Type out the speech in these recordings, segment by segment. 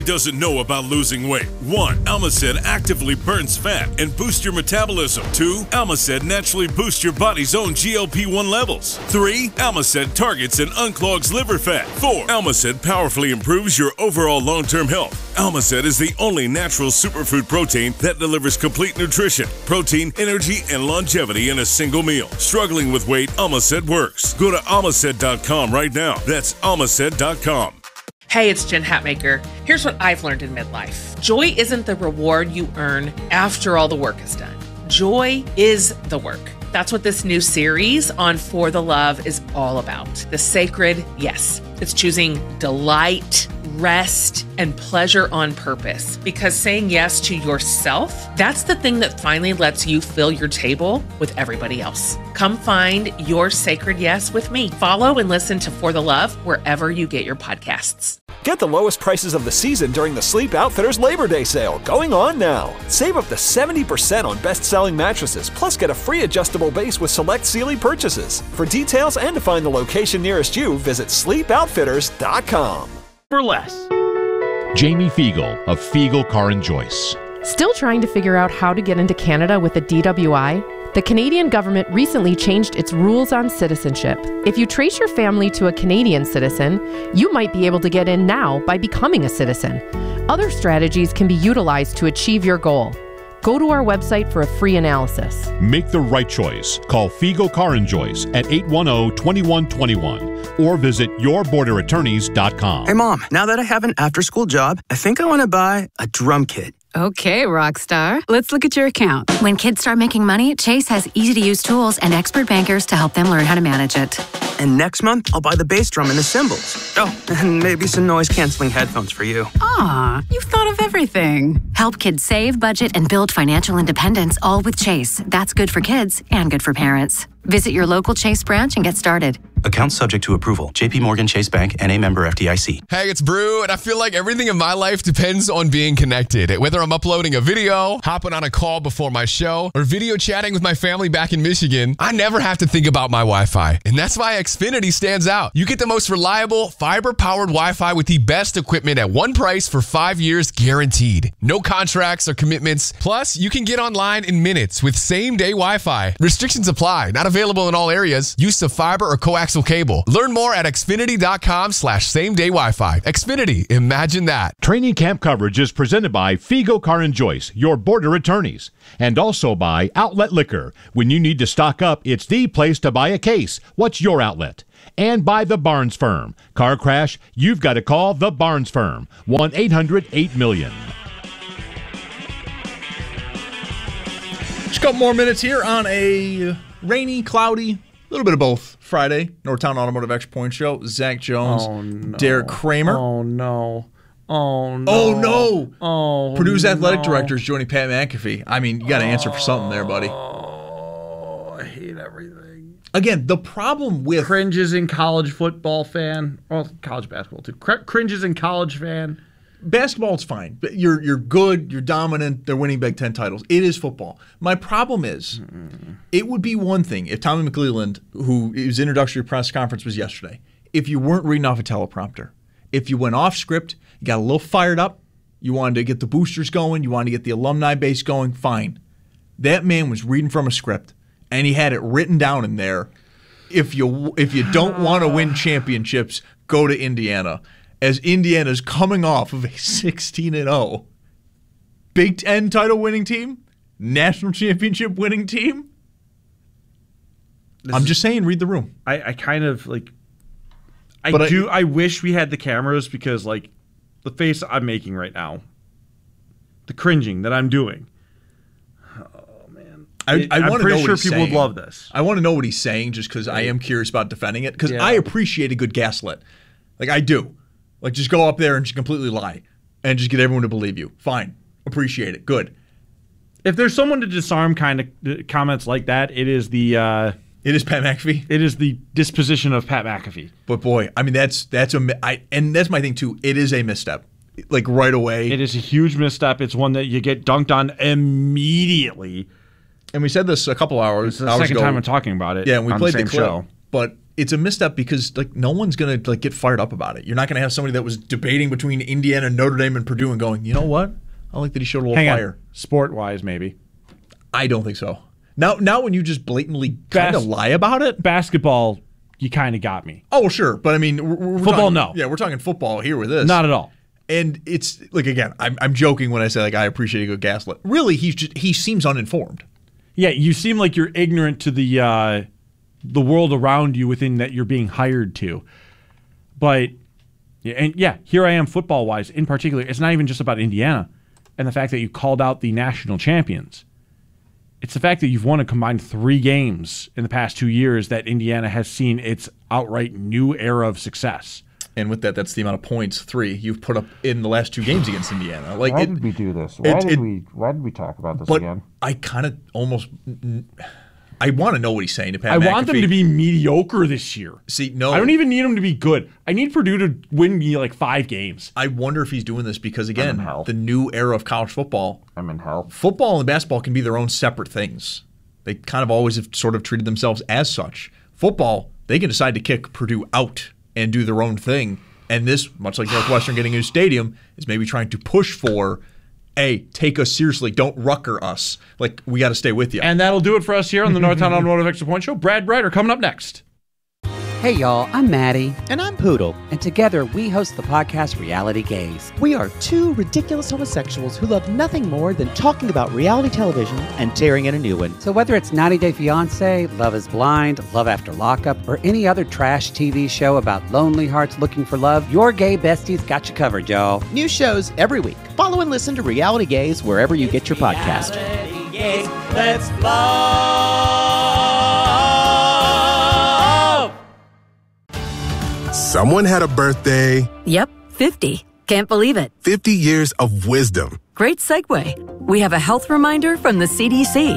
Doesn't know about losing weight. 1. Almacid actively burns fat and boosts your metabolism. 2. Almacid naturally boosts your body's own GLP-1 levels. 3. Almacid targets and unclogs liver fat. 4. Almacid powerfully improves your overall long-term health. Almacid is the only natural superfood protein that delivers complete nutrition, protein, energy, and longevity in a single meal. Struggling with weight, Almacid works. Go to almacid.com right now. That's almacid.com. Hey, it's Jen Hatmaker. Here's what I've learned in midlife. Joy isn't the reward you earn after all the work is done. Joy is the work. That's what this new series on For the Love is all about. The sacred yes. It's choosing delight, rest, and pleasure on purpose. Because saying yes to yourself, that's the thing that finally lets you fill your table with everybody else. Come find your sacred yes with me. Follow and listen to For the Love wherever you get your podcasts. Get the lowest prices of the season during the Sleep Outfitters Labor Day sale, going on now. Save up to 70% on best-selling mattresses, plus get a free adjustable base with select Sealy purchases. For details and to find the location nearest you, visit sleepoutfitters.com. For less. Jamie Fiegel of Fiegel Car and Joyce. Still trying to figure out how to get into Canada with a DWI? The Canadian government recently changed its rules on citizenship. If you trace your family to a Canadian citizen, you might be able to get in now by becoming a citizen. Other strategies can be utilized to achieve your goal. Go to our website for a free analysis. Make the right choice. Call Fiegel Car and Joyce at 810-2121 or visit yourborderattorneys.com. Hey, Mom, now that I have an after-school job, I think I want to buy a drum kit. Okay, Rockstar. Let's look at your account. When kids start making money, Chase has easy-to-use tools and expert bankers to help them learn how to manage it. And next month, I'll buy the bass drum and the cymbals. Oh, and maybe some noise-canceling headphones for you. Aw, you've thought of everything. Help kids save, budget, and build financial independence, all with Chase. That's good for kids and good for parents. Visit your local Chase branch and get started. Account subject to approval. JP Morgan Chase Bank, N.A. member FDIC. Hey, it's Brew, and I feel like everything in my life depends on being connected. Whether I'm uploading a video, hopping on a call before my show, or video chatting with my family back in Michigan, I never have to think about my Wi-Fi. And that's why Xfinity stands out. You get the most reliable, fiber-powered Wi-Fi with the best equipment at one price for 5 years guaranteed. No contracts or commitments. Plus, you can get online in minutes with same-day Wi-Fi. Restrictions apply. Not available in all areas. Use of fiber or coaxial cable. Learn more at xfinity.com/same-day Wi-Fi. Xfinity, imagine that. Training camp coverage is presented by Fiegel Car and Joyce, your border attorneys, and also by Outlet Liquor. When you need to stock up, it's the place to buy a case. What's your outlet? And by the Barnes Firm. Car crash, you've got to call the Barnes Firm. 1-800-8-million. Just a couple more minutes here on a rainy, cloudy, a little bit of both Friday, Northtown Automotive Extra Point Show. Zach Jones, Derek Kramer. Oh, no. Purdue's athletic director is joining Pat McAfee. I mean, you got to answer for something there, buddy. I hate everything. Again, the problem with... Cringes in college football fan. Well, college basketball, too. Cringes in college fan. Basketball's fine. You're good. You're dominant. They're winning Big Ten titles. It is football. My problem is, it would be one thing if Tommy McClelland, whose introductory press conference was yesterday, if you weren't reading off a teleprompter, if you went off script, you got a little fired up, you wanted to get the boosters going, you wanted to get the alumni base going, fine. That man was reading from a script, and he had it written down in there. If you don't want to win championships, go to Indiana. As Indiana's coming off of a 16-0 Big Ten title winning team, national championship winning team. I'm just saying, read the room. I kind of like. I wish we had the cameras because like the face I'm making right now, the cringing that I'm doing. Oh man, I'm pretty sure people would love this. I want to know what he's saying just because I am curious about defending it because I appreciate a good gaslit, like I do. Like, just go up there and just completely lie and just get everyone to believe you. Fine. Appreciate it. Good. If there's someone to disarm kind of comments like that, it is the... it is Pat McAfee? It is the disposition of Pat McAfee. But, boy, I mean, that's and that's my thing, too. It is a misstep. Like, right away. It is a huge misstep. It's one that you get dunked on immediately. And we said this a couple hours ago. It's the second time I'm talking about it. Yeah, and we played the clip. Show. But it's a misstep because like no one's gonna like get fired up about it. You're not gonna have somebody that was debating between Indiana, Notre Dame, and Purdue and going, you know what? I like that he showed a little fire. Sport-wise, maybe. I don't think so. Now when you just blatantly kind of lie about it, basketball, you kind of got me. Oh sure, but I mean, we're football. Talking, no, yeah, we're talking football here with this. Not at all. And it's like again, I'm joking when I say like I appreciate a good gaslit. Really, he seems uninformed. Yeah, you seem like you're ignorant to the world around you within that you're being hired to. But here I am football wise in particular. It's not even just about Indiana and the fact that you called out the national champions. It's the fact that you've won a combined 3 games in the past 2 years that Indiana has seen its outright new era of success. And with that, that's the amount of points, 3, you've put up in the last 2 games against Indiana. Like, why did we do this? Why did we talk about this again? I kind of almost... I want to know what he's saying to Pat McAfee. I want them to be mediocre this year. See, no. I don't even need them to be good. I need Purdue to win me like 5 games. I wonder if he's doing this because, again, the new era of college football. I'm in hell. Football and basketball can be their own separate things. They kind of always have sort of treated themselves as such. Football, they can decide to kick Purdue out and do their own thing. And this, much like Northwestern getting a new stadium, is maybe trying to push for, hey, take us seriously. Don't rucker us. Like, we got to stay with you. And that'll do it for us here on the Northtown Automotive Extra Point Show. Brad Breiter coming up next. Hey, y'all, I'm Maddie. And I'm Poodle. And together, we host the podcast Reality Gaze. We are 2 ridiculous homosexuals who love nothing more than talking about reality television and tearing in a new one. So whether it's 90 Day Fiancé, Love is Blind, Love After Lockup, or any other trash TV show about lonely hearts looking for love, your gay besties got you covered, y'all. New shows every week. Follow and listen to Reality Gaze wherever you get your podcast. Reality Gaze, let's love. Someone had a birthday. Yep, 50. Can't believe it. 50 years of wisdom. Great segue. We have a health reminder from the CDC.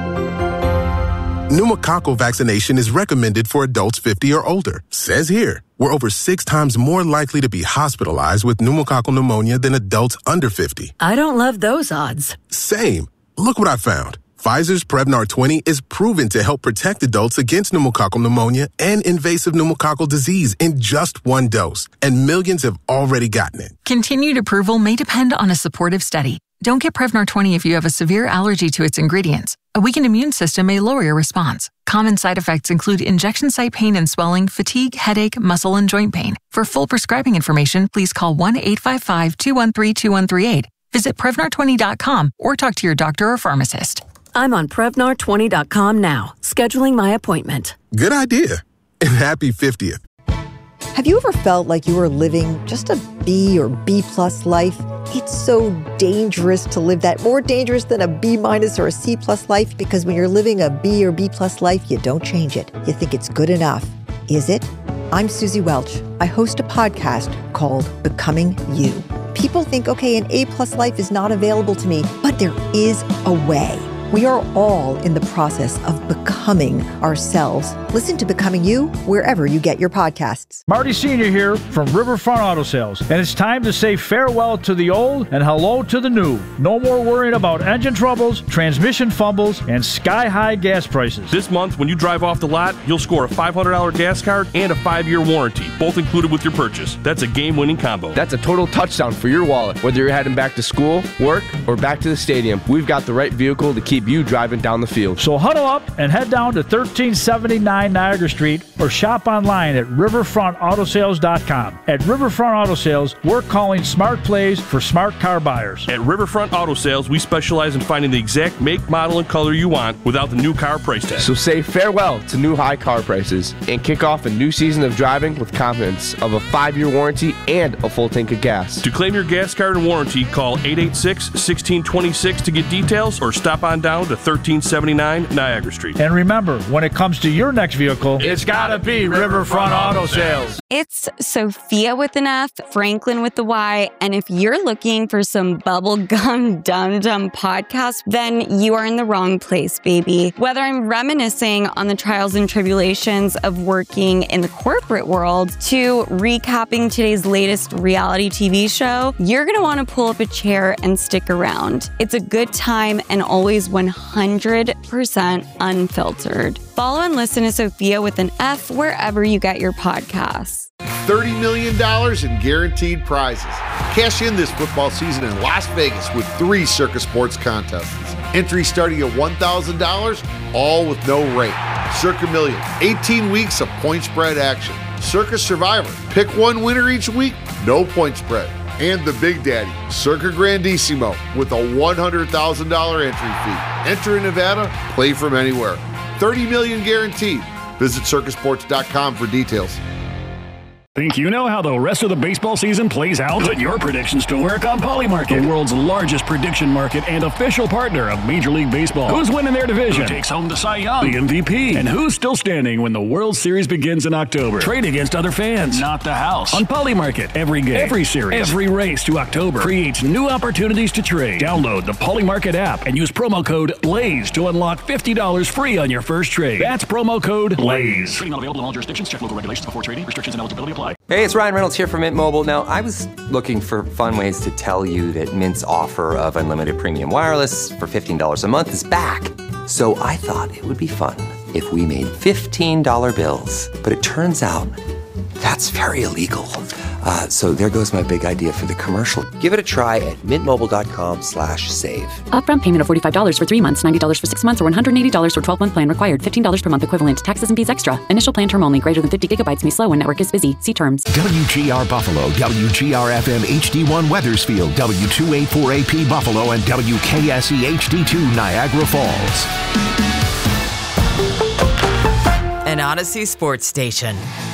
Pneumococcal vaccination is recommended for adults 50 or older. Says here, we're over 6 times more likely to be hospitalized with pneumococcal pneumonia than adults under 50. I don't love those odds. Same. Look what I found. Pfizer's Prevnar 20 is proven to help protect adults against pneumococcal pneumonia and invasive pneumococcal disease in just 1 dose, and millions have already gotten it. Continued approval may depend on a supportive study. Don't get Prevnar 20 if you have a severe allergy to its ingredients. A weakened immune system may lower your response. Common side effects include injection site pain and swelling, fatigue, headache, muscle, and joint pain. For full prescribing information, please call 1-855-213-2138. Visit Prevnar20.com or talk to your doctor or pharmacist. I'm on Prevnar20.com now, scheduling my appointment. Good idea. And happy 50th. Have you ever felt like you were living just a B or B plus life? It's so dangerous to live that, more dangerous than a B minus or a C plus life, because when you're living a B or B plus life, you don't change it. You think it's good enough. Is it? I'm Susie Welch. I host a podcast called Becoming You. People think, okay, an A plus life is not available to me, but there is a way. We are all in the process of becoming ourselves. Listen to Becoming You wherever you get your podcasts. Marty Sr. here from Riverfront Auto Sales, and it's time to say farewell to the old and hello to the new. No more worrying about engine troubles, transmission fumbles, and sky-high gas prices. This month, when you drive off the lot, you'll score a $500 gas card and a 5-year warranty, both included with your purchase. That's a game-winning combo. That's a total touchdown for your wallet. Whether you're heading back to school, work, or back to the stadium, we've got the right vehicle to keep you driving down the field. So huddle up and head down to 1379 Niagara Street or shop online at riverfrontautosales.com. At Riverfront Auto Sales, we're calling smart plays for smart car buyers. At Riverfront Auto Sales, we specialize in finding the exact make, model, and color you want without the new car price tag. So say farewell to new high car prices and kick off a new season of driving with confidence of a 5-year warranty and a full tank of gas. To claim your gas card and warranty, call 886-1626 to get details or stop on down to 1379 Niagara Street. And remember, when it comes to your next vehicle, it's gotta be Riverfront Auto Sales. It's Sophia with an F, Franklin with the Y, and if you're looking for some bubblegum dum-dum podcast, then you are in the wrong place, baby. Whether I'm reminiscing on the trials and tribulations of working in the corporate world to recapping today's latest reality TV show, you're gonna want to pull up a chair and stick around. It's a good time and always one 100% unfiltered. Follow and listen to Sophia with an F wherever you get your podcasts. $30 million in guaranteed prizes. Cash in this football season in Las Vegas with 3 Circa Sports contests. Entry starting at $1,000, all with no rate. Circa Million, 18 weeks of point spread action. Circa Survivor, pick one winner each week, no point spread. And the Big Daddy, Circa Grandissimo, with a $100,000 entry fee. Enter in Nevada, play from anywhere. $30 million guaranteed. Visit circasports.com for details. Think you know how the rest of the baseball season plays out? Put your predictions to work on Polymarket, the world's largest prediction market and official partner of Major League Baseball. Who's winning their division? Who takes home the Cy Young, the MVP? And who's still standing when the World Series begins in October? Trade against other fans, not the house. On Polymarket, every game, every series, every race to October creates new opportunities to trade. Download the Polymarket app and use promo code BLAZE to unlock $50 free on your first trade. That's promo code BLAZE. Trading not available in all jurisdictions. Check local regulations before trading. Restrictions and eligibility apply. Hey, it's Ryan Reynolds here from Mint Mobile. Now, I was looking for fun ways to tell you that Mint's offer of unlimited premium wireless for $15 a month is back. So I thought it would be fun if we made $15 bills. But it turns out that's very illegal. So there goes my big idea for the commercial. Give it a try at mintmobile.com/save. Upfront payment of $45 for 3 months, $90 for 6 months, or $180 for 12-month plan required. $15 per month equivalent. Taxes and fees extra. Initial plan term only. Greater than 50 gigabytes may slow when network is busy. See terms. WGR Buffalo, WGR-FM HD1 Wethersfield, W284AP Buffalo, and WKSE HD2 Niagara Falls. An Odyssey sports station.